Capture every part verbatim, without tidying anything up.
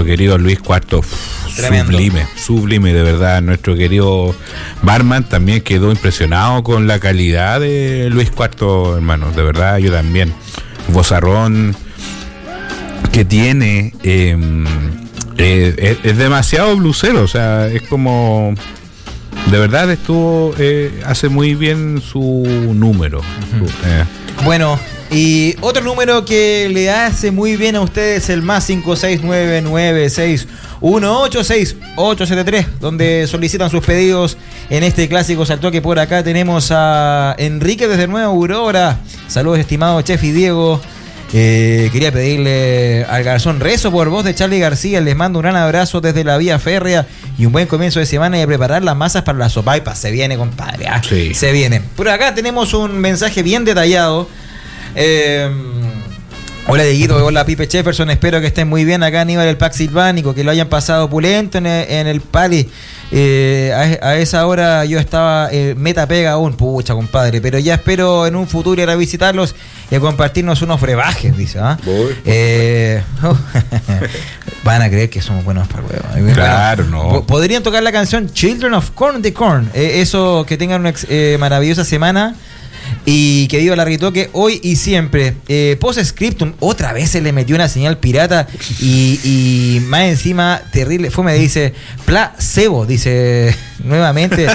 nuestro querido Luis Cuarto, Tremendo. sublime, sublime, de verdad. Nuestro querido barman también quedó impresionado con la calidad de Luis Cuarto, hermano, de verdad, yo también. Vozarrón que tiene, eh, eh, es, es demasiado blusero, o sea, es como... De verdad estuvo, eh, hace muy bien su número. Uh-huh. eh. Bueno, y otro número que le hace muy bien a ustedes, el más cinco seis nueve nueve seis uno ocho seis ocho siete tres, donde solicitan sus pedidos en este clásico salto. Que por acá tenemos a Enrique desde Nueva Aurora. Saludos, estimado Chef y Diego. Eh, quería pedirle al garzón rezo por voz de Charly García. Les mando un gran abrazo desde la vía férrea y un buen comienzo de semana, y a preparar las masas para la sopaipa. Se viene, compadre, ¿ah? Sí. Se viene. Por acá tenemos un mensaje bien detallado. Eh, hola Dieguito, hola Pipe Jefferson, espero que estén muy bien. Acá Aníbal el Pack Silvánico, que lo hayan pasado opulento en el, en el Pali. Eh, a, a esa hora yo estaba eh, meta pega aún, pucha compadre, pero ya espero en un futuro ir a visitarlos y a compartirnos unos brebajes, dice. ¿Ah? Eh, oh, van a creer que somos buenos para el huevo. Claro, bueno, no. Podrían tocar la canción Children of Corn de Corn. Eh, eso, que tengan una ex, eh, maravillosa semana. Y que viva la Ritoque hoy y siempre. eh, Post-scriptum, otra vez se le metió una señal pirata. Y, y más encima, terrible. Fue, me dice, placebo, dice nuevamente.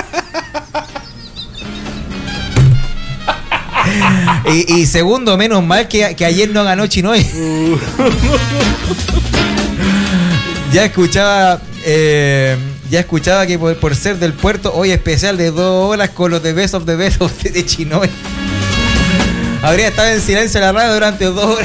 y, y segundo, menos mal que, que ayer no ganó Chinoy. Ya escuchaba. Eh, Ya escuchaba que por, por ser del puerto, hoy especial de dos horas con los de Best of the Best of the, de Chinoy. Habría estado en silencio la radio durante dos horas.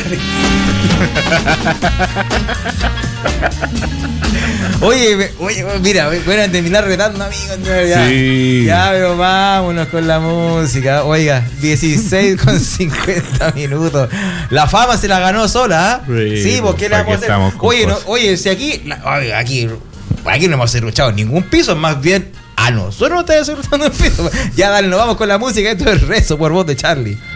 Oye, oye, mira, voy a terminar retando, amigos. Ya, sí. Ya, pero vámonos con la música. Oiga, dieciséis con cincuenta minutos. La fama se la ganó sola, ¿eh? Sí, sí, porque la vamos a hacer. Oye, no, oye, si aquí, la, oiga, aquí. Aquí no hemos derrochado ningún piso, más bien a nosotros no está derrochando el piso. Ya dale, nos vamos con la música. Esto es Rezo por voz de Charly.